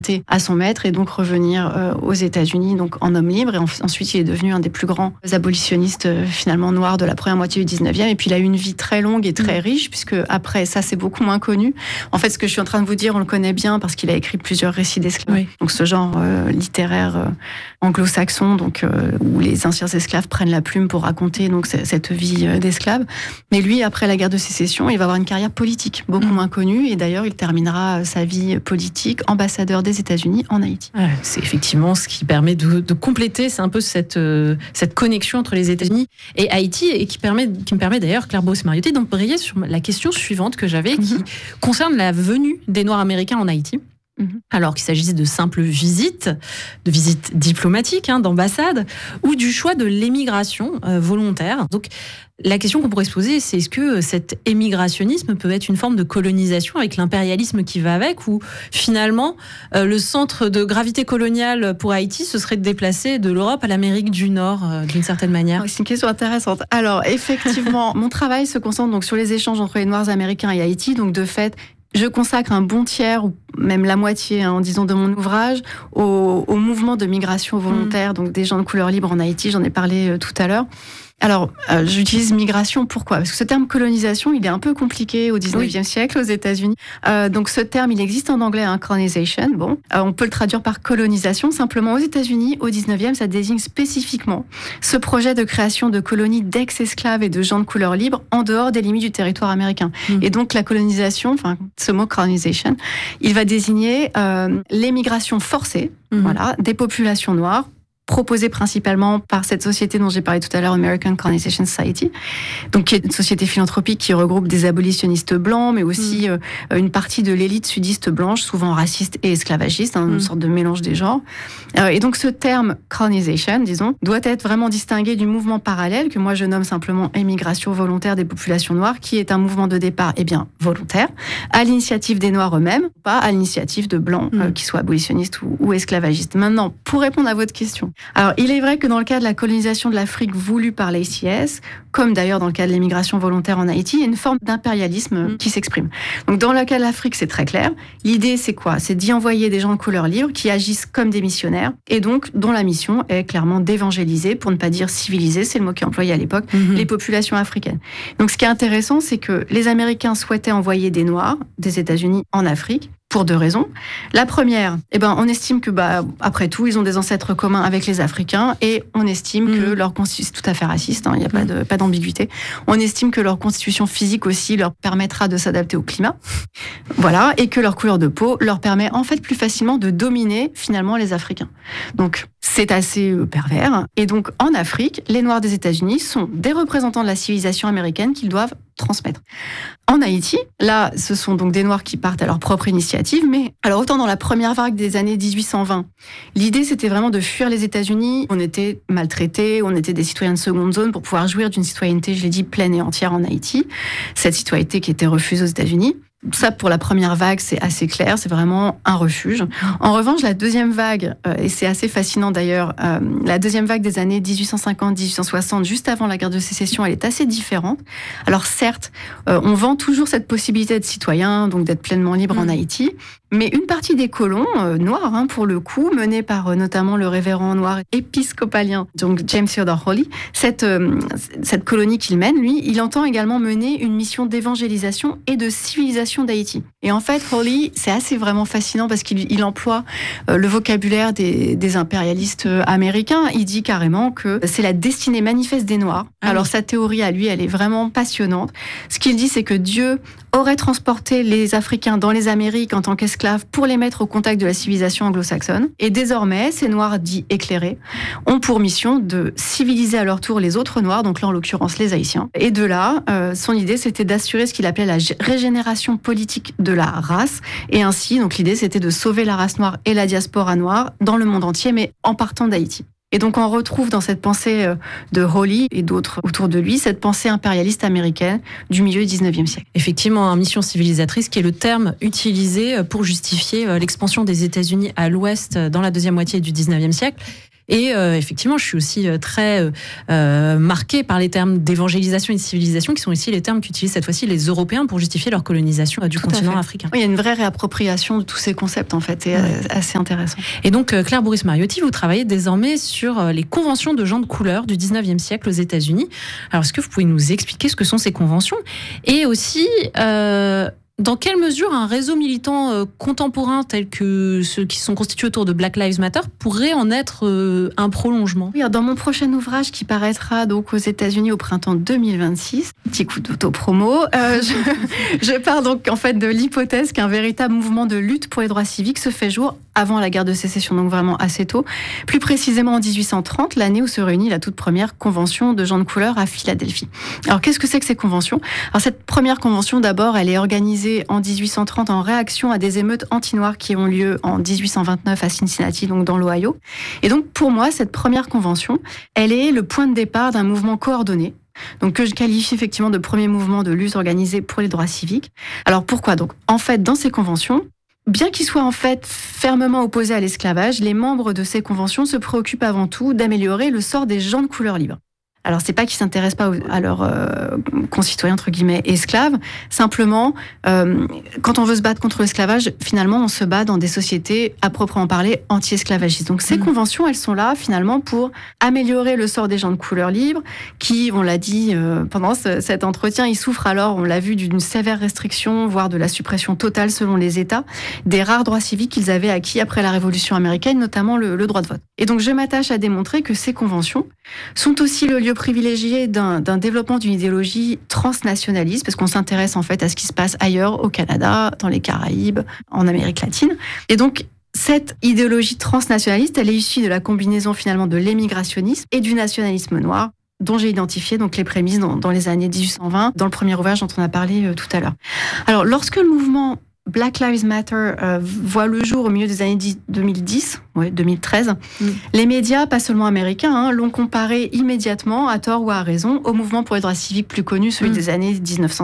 à son maître et donc revenir aux États-Unis donc en homme libre. Et ensuite, il est devenu un des plus grands abolitionnistes finalement noirs de la première moitié du 19e. Et puis, il a eu une vie très longue et très riche, puisque après, ça, c'est beaucoup moins connu. En fait, ce que je suis en train de vous dire, on le connaît bien parce qu'il a écrit plusieurs récits d'esclaves. Oui. Donc, ce genre littéraire anglo-saxon, donc où les anciens esclaves prennent la plume pour raconter donc cette vie d'esclave. Mais lui, après la guerre de sécession, il va avoir une carrière politique beaucoup moins connue. Et d'ailleurs, il terminera sa vie politique ambassadeur des États-Unis en Haïti. Ouais, c'est effectivement ce qui permet de compléter, c'est un peu cette connexion entre les États-Unis et Haïti, et qui me permet d'ailleurs, Claire Bosse-Mariotti, d'embrayer sur la question suivante que j'avais, qui concerne la venue des Noirs américains en Haïti. Alors qu'il s'agisse de simples visites, de visites diplomatiques, d'ambassades, ou du choix de l'émigration volontaire. Donc, la question qu'on pourrait se poser, c'est est-ce que cet émigrationnisme peut être une forme de colonisation avec l'impérialisme qui va avec, ou finalement, le centre de gravité coloniale pour Haïti, ce serait de déplacer de l'Europe à l'Amérique du Nord, d'une certaine manière? C'est une question intéressante. Alors, effectivement, mon travail se concentre donc sur les échanges entre les Noirs américains et Haïti. Donc, de fait, je consacre un bon tiers, ou même la moitié, disons, de mon ouvrage, au mouvement de migration volontaire, donc des gens de couleur libre en Haïti. J'en ai parlé tout à l'heure. Alors, j'utilise migration, pourquoi ? Parce que ce terme colonisation, il est un peu compliqué au 19e siècle aux États-Unis. Donc ce terme, il existe en anglais, colonization. Bon, on peut le traduire par colonisation. Simplement, aux États-Unis, au 19e, ça désigne spécifiquement ce projet de création de colonies d'ex-esclaves et de gens de couleur libre en dehors des limites du territoire américain. Et donc la colonisation, ce mot colonization, il va désigner l'émigration forcée, voilà, des populations noires, proposée principalement par cette société dont j'ai parlé tout à l'heure, American Colonization Society, donc qui est une société philanthropique qui regroupe des abolitionnistes blancs, mais aussi une partie de l'élite sudiste blanche, souvent raciste et esclavagiste, une sorte de mélange des genres. Et donc ce terme colonization, disons, doit être vraiment distingué du mouvement parallèle que moi je nomme simplement émigration volontaire des populations noires, qui est un mouvement de départ volontaire, à l'initiative des Noirs eux-mêmes, pas à l'initiative de blancs qui soient abolitionnistes ou esclavagistes. Maintenant, pour répondre à votre question, alors, il est vrai que dans le cas de la colonisation de l'Afrique voulue par l'ACS, comme d'ailleurs dans le cas de l'émigration volontaire en Haïti, il y a une forme d'impérialisme qui s'exprime. Donc, dans le cas de l'Afrique, c'est très clair. L'idée, c'est quoi ? C'est d'y envoyer des gens de couleur libre qui agissent comme des missionnaires et donc dont la mission est clairement d'évangéliser, pour ne pas dire civiliser, c'est le mot qui est employé à l'époque, les populations africaines. Donc, ce qui est intéressant, c'est que les Américains souhaitaient envoyer des Noirs des États-Unis en Afrique, pour deux raisons. La première, on estime que, après tout, ils ont des ancêtres communs avec les Africains, et on estime que leur constitution, c'est tout à fait raciste, il n'y a pas d'ambiguïté, on estime que leur constitution physique aussi leur permettra de s'adapter au climat, voilà, et que leur couleur de peau leur permet en fait plus facilement de dominer finalement les Africains. Donc, c'est assez pervers. Et donc, en Afrique, les Noirs des États-Unis sont des représentants de la civilisation américaine qu'ils doivent transmettre. En Haïti, là, ce sont donc des Noirs qui partent à leur propre initiative, mais alors autant dans la première vague des années 1820, l'idée c'était vraiment de fuir les États-Unis. On était maltraités, on était des citoyens de seconde zone pour pouvoir jouir d'une citoyenneté, je l'ai dit, pleine et entière en Haïti. Cette citoyenneté qui était refusée aux États-Unis. Ça, pour la première vague, c'est assez clair, c'est vraiment un refuge. En revanche, la deuxième vague, et c'est assez fascinant d'ailleurs, la deuxième vague des années 1850-1860, juste avant la guerre de sécession, elle est assez différente. Alors certes, on vend toujours cette possibilité d'être citoyen, donc d'être pleinement libre en Haïti, mais une partie des colons noirs, pour le coup, menés par notamment le révérend noir épiscopalien, donc James Theodore Hawley, cette colonie qu'il mène, lui, il entend également mener une mission d'évangélisation et de civilisation d'Haïti. Et en fait, Hawley, c'est assez vraiment fascinant parce qu'il emploie le vocabulaire des impérialistes américains. Il dit carrément que c'est la destinée manifeste des Noirs. Alors sa théorie à lui, elle est vraiment passionnante. Ce qu'il dit, c'est que Dieu aurait transporté les Africains dans les Amériques en tant qu'esclaves pour les mettre au contact de la civilisation anglo-saxonne. Et désormais, ces Noirs dits éclairés ont pour mission de civiliser à leur tour les autres Noirs, donc là en l'occurrence les Haïtiens. Et de là, son idée c'était d'assurer ce qu'il appelait la régénération politique de la race. Et ainsi, donc l'idée c'était de sauver la race noire et la diaspora noire dans le monde entier, mais en partant d'Haïti. Et donc on retrouve dans cette pensée de Hawley et d'autres autour de lui, cette pensée impérialiste américaine du milieu du 19e siècle. Effectivement, mission civilisatrice qui est le terme utilisé pour justifier l'expansion des États-Unis à l'ouest dans la deuxième moitié du 19e siècle. Et effectivement, je suis aussi très marquée par les termes d'évangélisation et de civilisation, qui sont aussi les termes qu'utilisent cette fois-ci les Européens pour justifier leur colonisation du continent africain. Oui, il y a une vraie réappropriation de tous ces concepts, en fait, et assez intéressant. Et donc, Claire Bourris-Mariotti, vous travaillez désormais sur les conventions de gens de couleur du 19e siècle aux États-Unis. Alors, est-ce que vous pouvez nous expliquer ce que sont ces conventions ? Et aussi, dans quelle mesure un réseau militant contemporain tel que ceux qui sont constitués autour de Black Lives Matter pourrait en être un prolongement ? Oui, dans mon prochain ouvrage qui paraîtra donc aux États-Unis au printemps 2026, petit coup d'auto-promo, je pars donc en fait de l'hypothèse qu'un véritable mouvement de lutte pour les droits civiques se fait jour avant la guerre de sécession, donc vraiment assez tôt, plus précisément en 1830, l'année où se réunit la toute première convention de gens de couleur à Philadelphie. Alors qu'est-ce que c'est que ces conventions ? Alors cette première convention, d'abord, elle est organisée en 1830 en réaction à des émeutes anti-noirs qui ont lieu en 1829 à Cincinnati, donc dans l'Ohio. Et donc pour moi, cette première convention, elle est le point de départ d'un mouvement coordonné, donc que je qualifie effectivement de premier mouvement de lutte organisé pour les droits civiques. Alors pourquoi ? Donc en fait, dans ces conventions, bien qu'ils soient en fait fermement opposés à l'esclavage, les membres de ces conventions se préoccupent avant tout d'améliorer le sort des gens de couleur libre. Alors, c'est pas qu'ils s'intéressent pas à leurs concitoyens, entre guillemets, esclaves. Simplement, quand on veut se battre contre l'esclavage, finalement, on se bat dans des sociétés, à proprement parler, anti-esclavagistes. Donc, ces conventions, elles sont là, finalement, pour améliorer le sort des gens de couleur libre, qui, on l'a dit pendant cet entretien, ils souffrent alors, on l'a vu, d'une sévère restriction, voire de la suppression totale, selon les États, des rares droits civiques qu'ils avaient acquis après la Révolution américaine, notamment le droit de vote. Et donc, je m'attache à démontrer que ces conventions sont aussi le lieu privilégié d'un développement d'une idéologie transnationaliste, parce qu'on s'intéresse en fait à ce qui se passe ailleurs, au Canada, dans les Caraïbes, en Amérique latine. Et donc, cette idéologie transnationaliste, elle est issue de la combinaison finalement de l'émigrationnisme et du nationalisme noir, dont j'ai identifié donc les prémices dans les années 1820, dans le premier ouvrage dont on a parlé tout à l'heure. Alors, lorsque le mouvement Black Lives Matter voit le jour au milieu des années 2013. Les médias, pas seulement américains, l'ont comparé immédiatement, à tort ou à raison, au mouvement pour les droits civiques plus connu, celui des années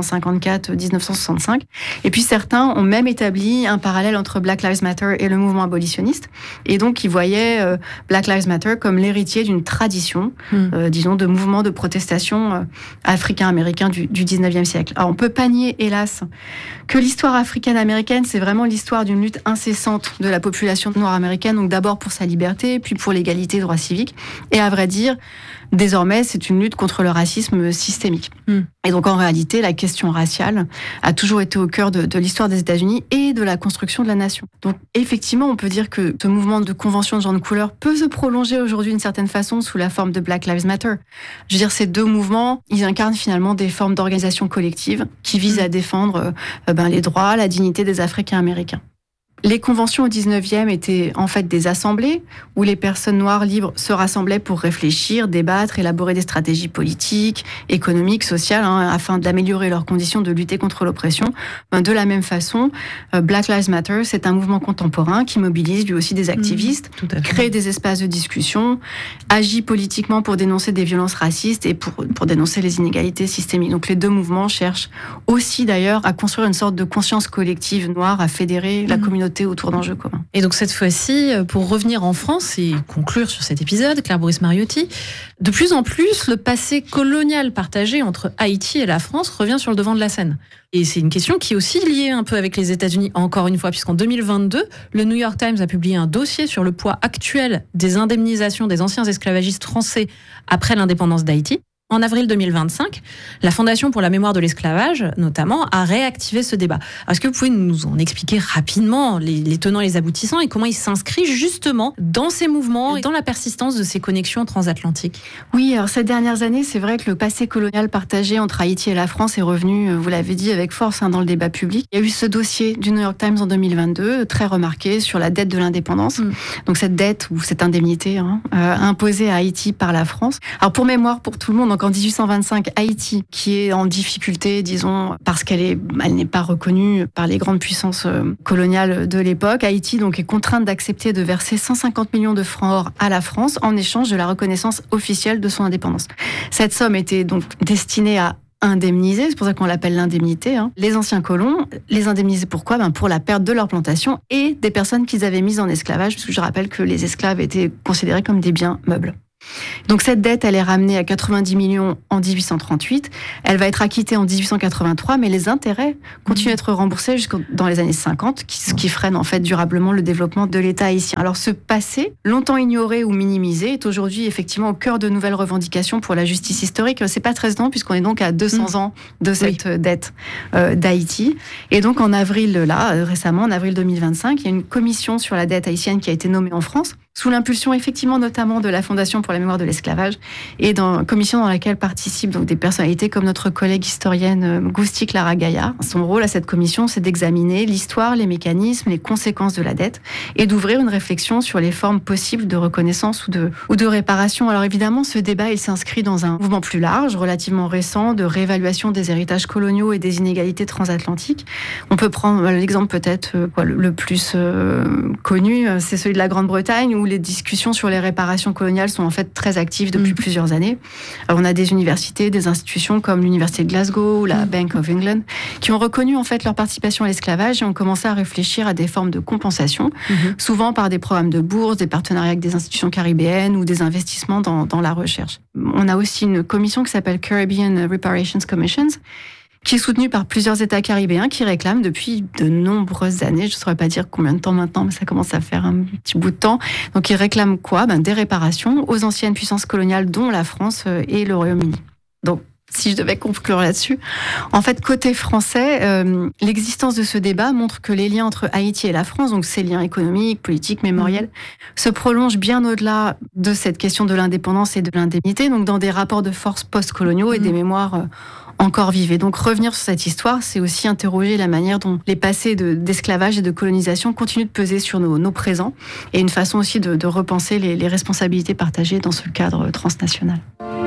1954-1965. Et puis certains ont même établi un parallèle entre Black Lives Matter et le mouvement abolitionniste. Et donc ils voyaient Black Lives Matter comme l'héritier d'une tradition, disons, de mouvements de protestation africains-américains du 19e siècle. Alors on peut pas nier, hélas, que l'histoire africaine-américaine, c'est vraiment l'histoire d'une lutte incessante de la population noire américaine, donc d'abord pour sa liberté, puis pour l'égalité et droits civiques. Et à vrai dire, désormais, c'est une lutte contre le racisme systémique. Et donc, en réalité, la question raciale a toujours été au cœur de l'histoire des États-Unis et de la construction de la nation. Donc, effectivement, on peut dire que ce mouvement de convention de gens de couleur peut se prolonger aujourd'hui d'une certaine façon sous la forme de Black Lives Matter. Je veux dire, ces deux mouvements, ils incarnent finalement des formes d'organisation collective qui visent à défendre les droits, la dignité des Africains-Américains. Les conventions au 19e étaient en fait des assemblées où les personnes noires libres se rassemblaient pour réfléchir, débattre, élaborer des stratégies politiques, économiques, sociales, afin d'améliorer leurs conditions de lutter contre l'oppression. De la même façon, Black Lives Matter, c'est un mouvement contemporain qui mobilise lui aussi des activistes, crée des espaces de discussion, agit politiquement pour dénoncer des violences racistes et pour dénoncer les inégalités systémiques. Donc les deux mouvements cherchent aussi d'ailleurs à construire une sorte de conscience collective noire, à fédérer la communauté autour d'enjeux communs. Et donc cette fois-ci, pour revenir en France et conclure sur cet épisode, Claire Bourris-Mariotti, de plus en plus, le passé colonial partagé entre Haïti et la France revient sur le devant de la scène. Et c'est une question qui est aussi liée un peu avec les États-Unis, encore une fois, puisqu'en 2022, le New York Times a publié un dossier sur le poids actuel des indemnisations des anciens esclavagistes français après l'indépendance d'Haïti. En avril 2025, la Fondation pour la mémoire de l'esclavage, notamment, a réactivé ce débat. Alors, est-ce que vous pouvez nous en expliquer rapidement les tenants et les aboutissants et comment il s'inscrit justement dans ces mouvements et dans la persistance de ces connexions transatlantiques ? Oui, alors ces dernières années, c'est vrai que le passé colonial partagé entre Haïti et la France est revenu, vous l'avez dit, avec force dans le débat public. Il y a eu ce dossier du New York Times en 2022, très remarqué, sur la dette de l'indépendance. Donc cette dette ou cette indemnité imposée à Haïti par la France. Alors pour mémoire, pour tout le monde, donc en 1825, Haïti, qui est en difficulté, disons, parce qu'elle n'est pas reconnue par les grandes puissances coloniales de l'époque, Haïti donc est contrainte d'accepter de verser 150 millions de francs or à la France en échange de la reconnaissance officielle de son indépendance. Cette somme était donc destinée à indemniser, c'est pour ça qu'on l'appelle l'indemnité, les anciens colons. Les indemniser pourquoi ? Pour la perte de leur plantation et des personnes qu'ils avaient mises en esclavage, parce que je rappelle que les esclaves étaient considérés comme des biens meubles. Donc cette dette, elle est ramenée à 90 millions en 1838. Elle va être acquittée en 1883, mais les intérêts continuent à être remboursés jusqu'en dans les années 50, ce qui freine en fait durablement le développement de l'État haïtien. Alors ce passé, longtemps ignoré ou minimisé, est aujourd'hui effectivement au cœur de nouvelles revendications pour la justice historique. C'est pas très étonnant puisqu'on est donc à 200 ans de cette dette d'Haïti. Et donc en avril, récemment, en avril 2025, il y a une commission sur la dette haïtienne qui a été nommée en France, sous l'impulsion effectivement notamment de la Fondation pour la mémoire de l'esclavage, et dans une commission dans laquelle participent donc des personnalités comme notre collègue historienne Gousty Clara Gaillard. Son rôle à cette commission, c'est d'examiner l'histoire, les mécanismes, les conséquences de la dette, et d'ouvrir une réflexion sur les formes possibles de reconnaissance ou de réparation. Alors évidemment, ce débat, il s'inscrit dans un mouvement plus large, relativement récent, de réévaluation des héritages coloniaux et des inégalités transatlantiques. On peut prendre l'exemple peut-être le plus connu, c'est celui de la Grande-Bretagne, où les discussions sur les réparations coloniales sont en fait très actives depuis plusieurs années. Alors, on a des universités, des institutions comme l'Université de Glasgow ou la Bank of England qui ont reconnu en fait leur participation à l'esclavage et ont commencé à réfléchir à des formes de compensation, souvent par des programmes de bourse, des partenariats avec des institutions caribéennes ou des investissements dans la recherche. On a aussi une commission qui s'appelle Caribbean Reparations Commissions, qui est soutenue par plusieurs États caribéens qui réclament depuis de nombreuses années, je ne saurais pas dire combien de temps maintenant, mais ça commence à faire un petit bout de temps. Donc ils réclament quoi ? Des réparations aux anciennes puissances coloniales, dont la France et le Royaume-Uni. Donc, si je devais conclure là-dessus, en fait, côté français, l'existence de ce débat montre que les liens entre Haïti et la France, donc ces liens économiques, politiques, mémoriels, se prolongent bien au-delà de cette question de l'indépendance et de l'indemnité, donc dans des rapports de force post-coloniaux et des mémoires encore vives. Et donc revenir sur cette histoire, c'est aussi interroger la manière dont les passés d'esclavage et de colonisation continuent de peser sur nos présents, et une façon aussi de repenser les responsabilités partagées dans ce cadre transnational.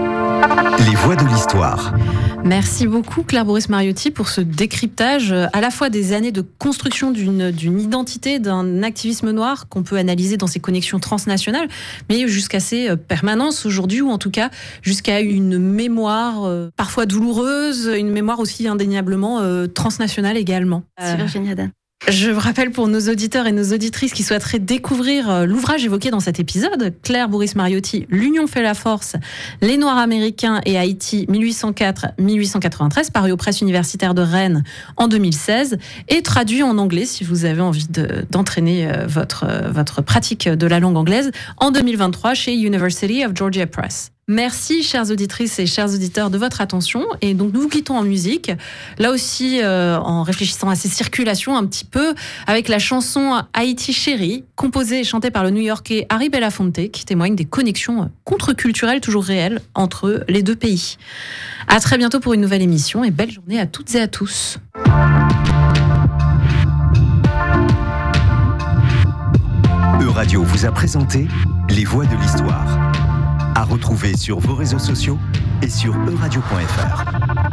Les voix de l'histoire. Merci beaucoup Claire Boris-Mariotti pour ce décryptage à la fois des années de construction d'une identité, d'un activisme noir qu'on peut analyser dans ses connexions transnationales, mais jusqu'à ses permanences aujourd'hui, ou en tout cas jusqu'à une mémoire parfois douloureuse, une mémoire aussi indéniablement transnationale également. C'est Virginie Adan. Je vous rappelle pour nos auditeurs et nos auditrices qui souhaiteraient découvrir l'ouvrage évoqué dans cet épisode, Claire Boris-Mariotti, L'Union fait la force, les Noirs américains et Haïti 1804-1893, paru aux presses universitaires de Rennes en 2016, et traduit en anglais si vous avez envie d'entraîner votre pratique de la langue anglaise en 2023 chez University of Georgia Press. Merci, chères auditrices et chers auditeurs, de votre attention. Et donc, nous vous quittons en musique. Là aussi, en réfléchissant à ces circulations un petit peu, avec la chanson Haïti Chérie, composée et chantée par le New-Yorkais Harry Belafonte, qui témoigne des connexions contre-culturelles toujours réelles entre les deux pays. À très bientôt pour une nouvelle émission et belle journée à toutes et à tous. Euradio vous a présenté Les Voix de l'Histoire. À retrouver sur vos réseaux sociaux et sur euradio.fr.